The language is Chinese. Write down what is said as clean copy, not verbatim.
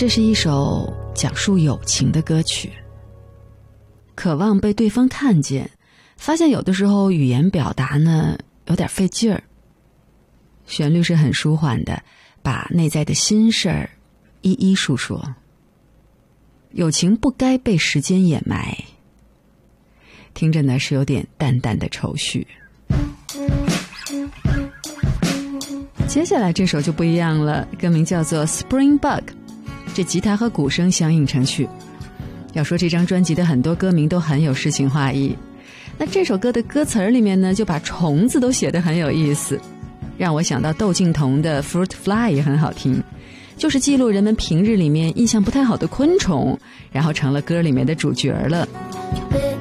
这是一首讲述友情的歌曲，渴望被对方看见，发现有的时候语言表达呢有点费劲儿。旋律是很舒缓的，把内在的心事儿一一述说。友情不该被时间掩埋，听着呢是有点淡淡的愁绪。接下来这首就不一样了，歌名叫做 Spring Bug， 这吉他和鼓声相映成趣。要说这张专辑的很多歌名都很有诗情画意，那这首歌的歌词里面呢就把虫子都写得很有意思，让我想到窦靖童的 Fruit Fly 也很好听，就是记录人们平日里面印象不太好的昆虫，然后成了歌里面的主角了。